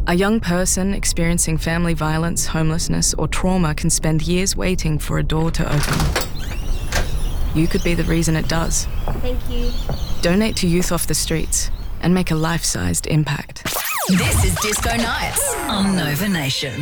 A young person experiencing family violence, homelessness, or trauma can spend years waiting for a door to open. You could be the reason it does. Thank you. Donate to Youth Off the Streets and make a life-sized impact. This is Disco Nights on Nova Nation.